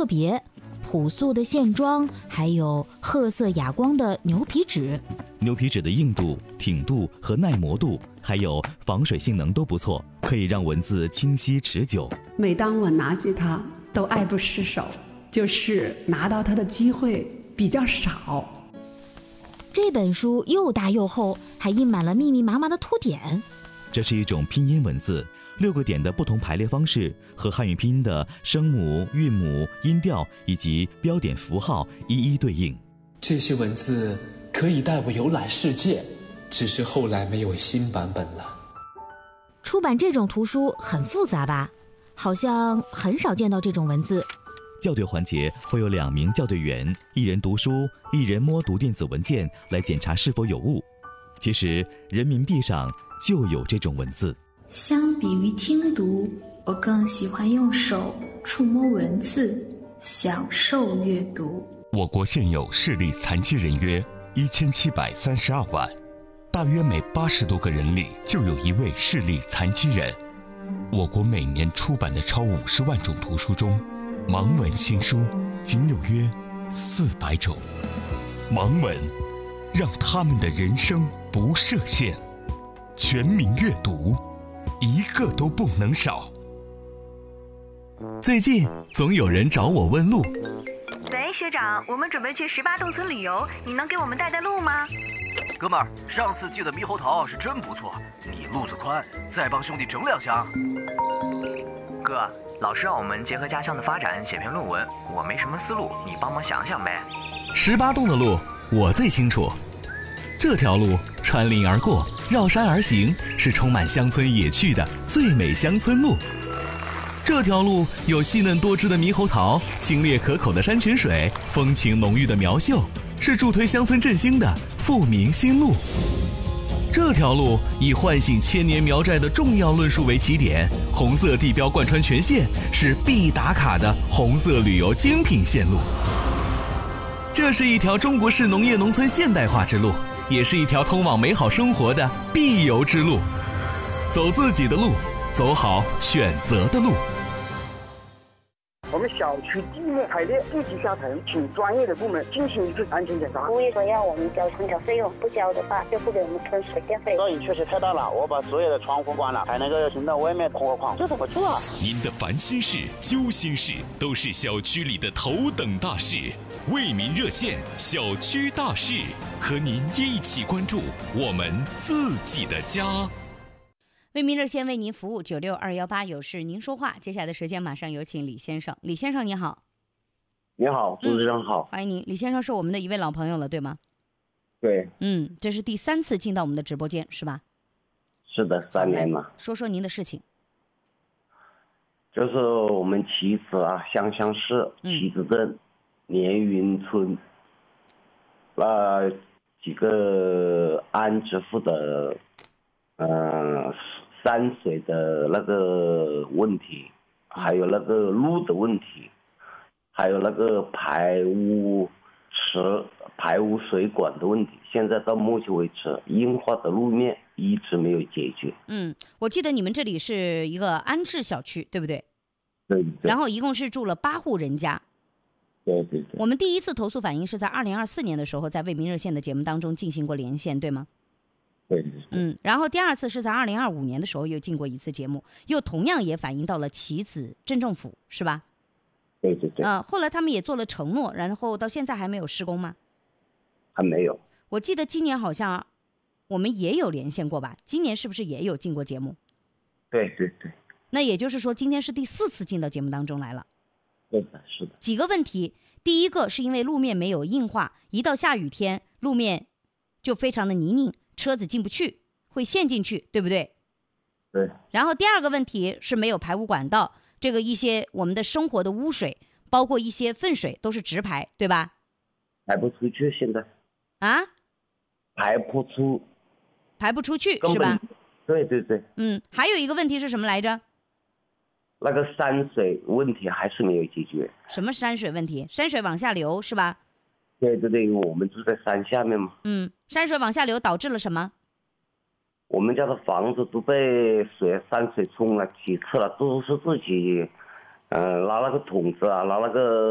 特别，朴素的线装，还有褐色哑光的牛皮纸。 牛皮纸的硬度、挺度和耐磨度，还有防水性能都不错，可以让文字清晰持久。 每当我拿起它，都爱不释手，就是拿到它的机会比较少。 这本书又大又厚，还印满了密密麻麻的凸点。 这是一种拼音文字，6个点的不同排列方式和汉语拼音的声母、韵母、音调以及标点符号一一对应。 这些文字可以带我游览世界，只是后来没有新版本了。 出版这种图书很复杂吧？好像很少见到这种文字。 校对环节会有2名校对员，一人读书，一人摸读电子文件来检查是否有误。其实人民币上就有这种文字。 相比于听读，我更喜欢用手触摸文字，享受阅读。 我国现有视力残疾人约1732万，大约每80多个人里就有一位视力残疾人。我国每年出版的超50万种图书中，盲文新书仅有约400种。盲文让他们的人生不设限，全民阅读，一个都不能少。 最近总有人找我问路。 喂，学长，我们准备去18洞村旅游，你能给我们带路吗？ 哥们儿，上次寄的猕猴桃是真不错，你路子宽，再帮兄弟整2箱。 哥，老师让我们结合家乡的发展写篇论文，我没什么思路，你帮忙想想呗。 18洞的路我最清楚，这条路穿林而过，绕山而行，是充满乡村野趣的最美乡村路。这条路有细嫩多汁的猕猴桃，清冽可口的山泉水，风情浓郁的苗秀，是助推乡村振兴的富民新路。这条路以唤醒千年苗寨的重要论述为起点，红色地标贯穿全线，是必打卡的红色旅游精品线路。这是一条中国式农业农村现代化之路，也是一条通往美好生活的必游之路。走自己的路，走好选择的路。 我们小区地面排列立即下沉，请专业的部门进行一次安全检查。 物业说要我们交空调费用，不交的话就不给我们吞水电费。 噪音确实太大了，我把所有的窗户关了，还能够听到外面通话框，这怎么做啊？ 您的烦心事、揪心事都是小区里的头等大事，为民热线，小区大事，和您一起关注我们自己的家。 为民热线为您服务，96218有事您说话。接下来的时间马上有请李先生。李先生你好。 你好，主持人好。 欢迎您。李先生是我们的一位老朋友了，对吗？ 对。 这是第3次进到我们的直播间，是吧？ 是的，3年了。 说说您的事情。 就是我们棋子啊，湘乡市棋子镇连云村几个安置户的山水的那个问题，还有那个路的问题，还有那个排污水管的问题，现在到目前为止硬化的路面一直没有解决。 我记得你们这里是一个安置小区，对不对？ 对。 然后一共是住了8户人家。 对。 我们第一次投诉反映是在2024年的时候，在为民热线的节目当中进行过连线，对吗？ 对。 然后第2次是在2025年的时候又进过一次节目，又同样也反映到了棋子镇政府，是吧？ 对。 后来他们也做了承诺，然后到现在还没有施工吗？ 还没有。 我记得今年好像我们也有连线过吧？今年是不是也有进过节目？ 对。 那也就是说今天是第4次进到节目当中来了。 对的，是的。 几个问题，第一个是因为路面没有硬化，一到下雨天路面就非常的泥泞，车子进不去，会陷进去，对不对？ 对。 然后第2个问题是没有排污管道，这个一些我们的生活的污水，包括一些粪水都是直排，对吧？ 排不出去，现在。排不出去是吧？ 对。 还有一个问题是什么来着？ 那个山水问题还是没有解决。 什么山水问题？山水往下流是吧？ 对，因为我们住在山下面嘛。 山水往下流导致了什么？ 我们家的房子都被山水冲了几次了，都是自己拿那个桶子啊，拿那个